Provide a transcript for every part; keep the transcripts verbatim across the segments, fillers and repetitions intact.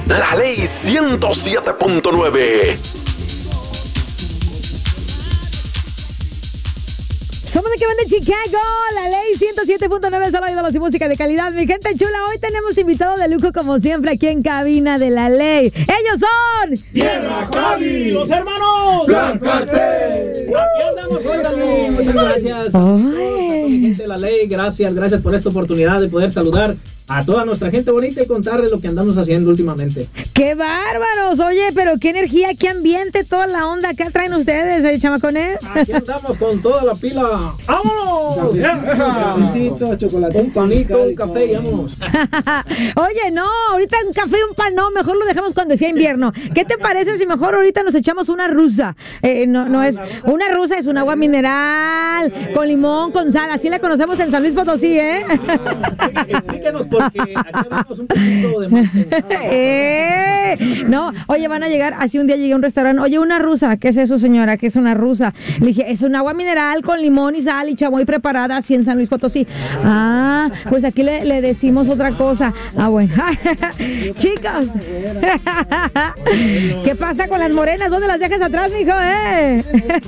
La Ley ciento siete punto nueve. Somos de que van de Chicago, La Ley ciento siete punto nueve, solo ídolos y música de calidad. Mi gente chula, hoy tenemos invitado de lujo como siempre aquí en cabina de La Ley. Ellos son... Tierra Cali, los hermanos Blancarte. Aquí andamos hoy también. Muchas gracias a todos, a toda mi gente de La Ley. Gracias, gracias por esta oportunidad de poder saludar a toda nuestra gente bonita y contarles lo que andamos haciendo últimamente. ¡Qué bárbaros! Oye, pero qué energía, qué ambiente, toda la onda. ¿Qué traen ustedes, eh, chamacones? Aquí andamos con toda la pila. ¡Vámonos! Cafecito, chocolatito, Un panito, un café y vámonos. Oye, no, ahorita un café y un pan no, mejor lo dejamos cuando sea invierno. ¿Qué te parece si mejor ahorita nos echamos una rusa? Eh, no, no es, una rusa es un agua mineral, con limón, con sal, así la conocemos en San Luis Potosí, ¿eh? Explíquenos porque aquí hablamos un poquito de más pensado. Eh, no, oye, van a llegar, así un día llegué a un restaurante, oye, una rusa, ¿qué es eso, señora? ¿Qué es una rusa? Le dije, es un agua mineral con limón y sal y chamoy preparada así en San Luis Potosí. Ah, pues aquí le, le decimos otra cosa. Ah, bueno. Chicos, ¿qué pasa con las morenas? ¿Dónde las dejas atrás, mijo? Eh?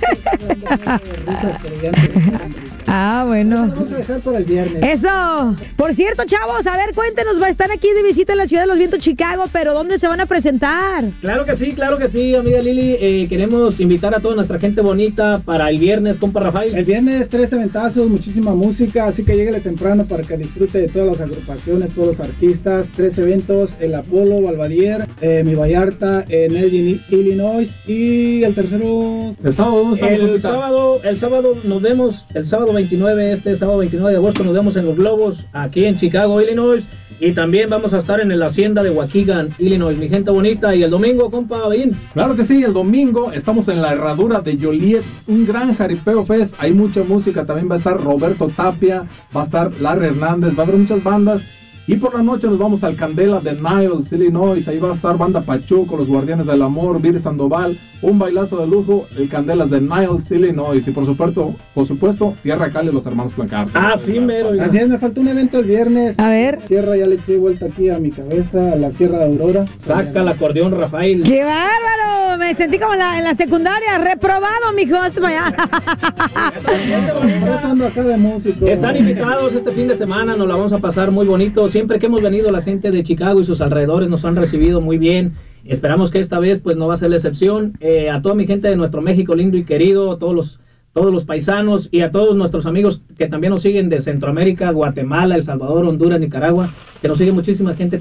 Ah, bueno. Vamos a dejar para el viernes. Eso. Por cierto, chavos, a ver, cuéntenos, va a estar aquí de visita en la Ciudad de los Vientos, Chicago, pero ¿dónde se van a presentar? Claro que sí, claro que sí, amiga Lili. Eh, queremos invitar a toda nuestra gente bonita para el viernes, compa Rafael. El viernes tres eventazos, muchísima música, así que lléguele temprano para que disfrute de todas las agrupaciones, todos los artistas. Tres eventos, el Apolo, Valvadier, eh, Mi Vallarta, en Elgin, Illinois, y el tercero... El sábado, ¿dónde estamos? El sábado, el sábado nos vemos, el sábado veintinueve, este sábado veintinueve de agosto nos vemos en Los Globos, aquí en Chicago, Illinois, y también vamos a estar en la hacienda de Waukegan, Illinois, mi gente bonita. Y el domingo, compa Beín. Claro que sí, el domingo estamos en la herradura de Joliet, un gran jaripeo fest, hay mucha música, también va a estar Roberto Tapia, va a estar Larry Hernández, va a haber muchas bandas. Y por la noche nos vamos al Candela de Niles, Illinois. Ahí va a estar Banda Pachuco, Los Guardianes del Amor, Vir Sandoval, un bailazo de lujo, el Candelas de Niles, Illinois. Y por supuesto, por supuesto, Tierra Cali, los hermanos Blancarte. Ah, sí, mero. Así es, me falta un evento el viernes. A ver. Sierra, ya le eché vuelta aquí a mi cabeza, a la Sierra de Aurora. Saca el acordeón, Rafael. ¡Qué bárbaro! Me sentí como en la, en la secundaria, reprobado, mijo, hasta para allá. Por eso ando acá de músico. Están invitados este fin de semana, nos la vamos a pasar muy bonito. Siempre que hemos venido, la gente de Chicago y sus alrededores nos han recibido muy bien. Esperamos que esta vez pues no va a ser la excepción. Eh, a toda mi gente de nuestro México lindo y querido, todos los, todos los paisanos y a todos nuestros amigos que también nos siguen de Centroamérica, Guatemala, El Salvador, Honduras, Nicaragua, que nos sigue muchísima gente